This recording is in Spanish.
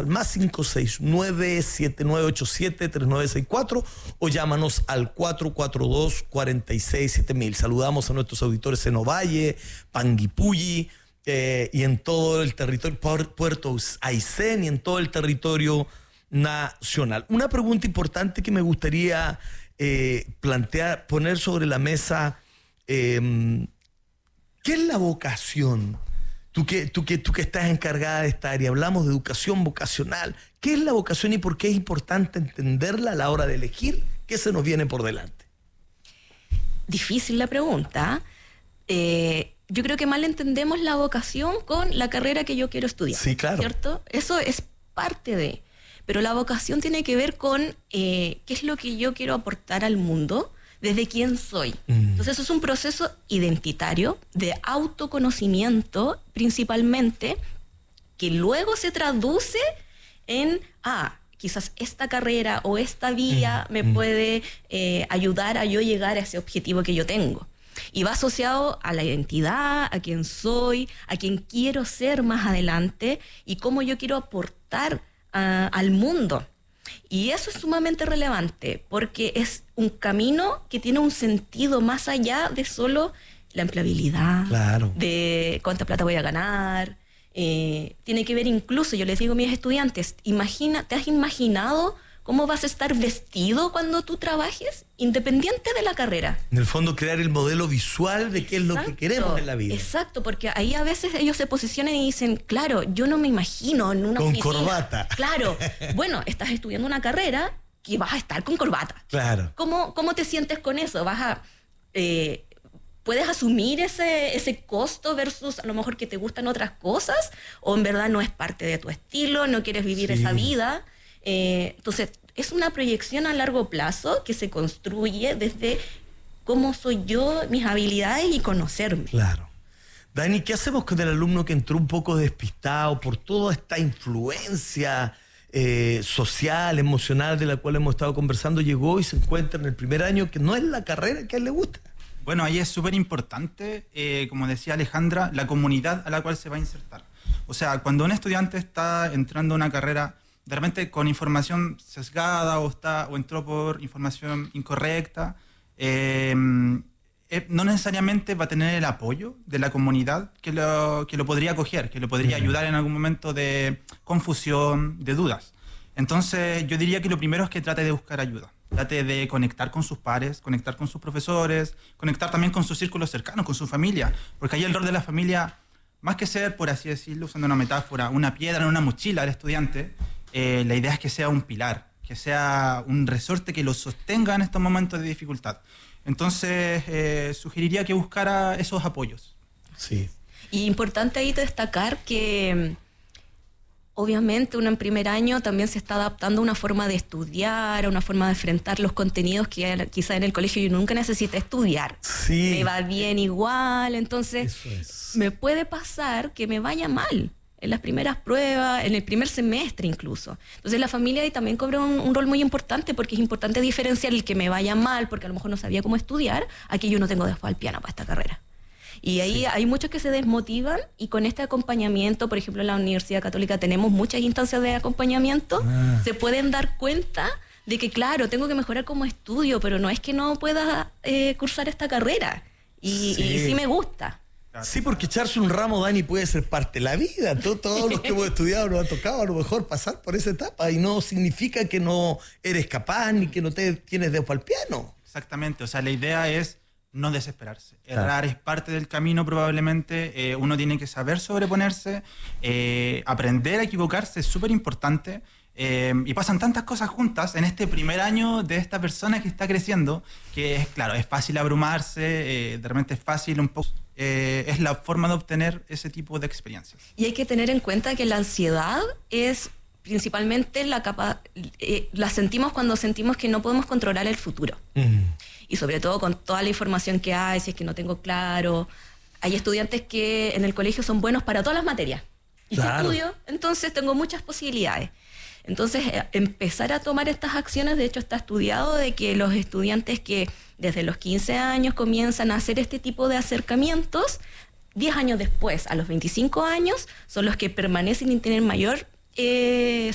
+569-7987-3964 o llámanos al 442-467000. Saludamos a nuestros auditores en Ovalle, Panguipulli y en todo el territorio, Puerto Aysén y en todo el territorio nacional. Una pregunta importante que me gustaría poner sobre la mesa, ¿qué es la vocación? Tú que estás encargada de esta área, hablamos de educación vocacional. ¿Qué es la vocación y por qué es importante entenderla a la hora de elegir qué se nos viene por delante? Difícil la pregunta. Yo creo que mal entendemos la vocación con la carrera que yo quiero estudiar. Sí, claro. ¿Cierto? Eso es parte de... Pero la vocación tiene que ver con qué es lo que yo quiero aportar al mundo, desde quién soy. Entonces eso es un proceso identitario, de autoconocimiento principalmente, que luego se traduce en, quizás esta carrera o esta vía me puede ayudar a yo llegar a ese objetivo que yo tengo. Y va asociado a la identidad, a quién soy, a quién quiero ser más adelante y cómo yo quiero aportar al mundo. Y eso es sumamente relevante porque es un camino que tiene un sentido más allá de solo la empleabilidad, claro, de cuánta plata voy a ganar. Tiene que ver incluso, yo les digo a mis estudiantes, ¿te has imaginado cómo vas a estar vestido cuando tú trabajes, independiente de la carrera? En el fondo, crear el modelo visual de qué es lo que queremos en la vida. Exacto, porque ahí a veces ellos se posicionan y dicen, claro, yo no me imagino en una oficina. Con corbata. Claro, bueno, estás estudiando una carrera que vas a estar con corbata. Claro. ¿Cómo te sientes con eso? ¿Puedes asumir ese costo versus a lo mejor que te gustan otras cosas? ¿O en verdad no es parte de tu estilo, no quieres vivir esa vida? Entonces, es una proyección a largo plazo que se construye desde cómo soy yo, mis habilidades y conocerme. Claro. Dani, ¿qué hacemos con el alumno que entró un poco despistado por toda esta influencia social, emocional de la cual hemos estado conversando, llegó y se encuentra en el primer año que no es la carrera que a él le gusta? Bueno, ahí es súper importante, como decía Alejandra, la comunidad a la cual se va a insertar. O sea, cuando un estudiante está entrando a una carrera de repente con información sesgada o entró por información incorrecta, no necesariamente va a tener el apoyo de la comunidad que lo podría acoger, que lo podría ayudar en algún momento de confusión, de dudas. Entonces yo diría que lo primero es que trate de buscar ayuda. Trate de conectar con sus pares, conectar con sus profesores, conectar también con sus círculos cercanos, con su familia, porque ahí el rol de la familia, más que ser, por así decirlo, usando una metáfora, una piedra en una mochila del estudiante, la idea es que sea un pilar, que sea un resorte que lo sostenga en estos momentos de dificultad. Entonces, sugeriría que buscara esos apoyos. Sí. Y importante ahí destacar que obviamente uno en primer año también se está adaptando a una forma de estudiar, a una forma de enfrentar los contenidos que quizá en el colegio yo nunca necesité estudiar. Sí. Me va bien igual, entonces me puede pasar que me vaya mal en las primeras pruebas, en el primer semestre incluso. Entonces la familia ahí también cobra un rol muy importante porque es importante diferenciar el que me vaya mal porque a lo mejor no sabía cómo estudiar, a que yo no tengo después al piano para esta carrera. Y ahí hay muchos que se desmotivan y con este acompañamiento, por ejemplo en la Universidad Católica tenemos muchas instancias de acompañamiento, se pueden dar cuenta de que claro, tengo que mejorar como estudio, pero no es que no pueda cursar esta carrera y sí me gusta. Sí, porque echarse un ramo, Dani, puede ser parte de la vida. Todos los que hemos estudiado nos ha tocado a lo mejor pasar por esa etapa y no significa que no eres capaz ni que no tienes dedo para el piano. Exactamente, o sea, la idea es no desesperarse. Errar es parte del camino probablemente, uno tiene que saber sobreponerse, aprender a equivocarse es súper importante. Y pasan tantas cosas juntas en este primer año de esta persona que está creciendo, que es claro, es fácil abrumarse, de repente es fácil un poco, es la forma de obtener ese tipo de experiencias. Y hay que tener en cuenta que la ansiedad es principalmente la sentimos cuando sentimos que no podemos controlar el futuro. Y sobre todo con toda la información que hay, si es que no tengo claro, hay estudiantes que en el colegio son buenos para todas las materias. Y si estudio, entonces tengo muchas posibilidades. Entonces, empezar a tomar estas acciones, de hecho está estudiado de que los estudiantes que desde los 15 años comienzan a hacer este tipo de acercamientos, 10 años después, a los 25 años, son los que permanecen y tienen mayor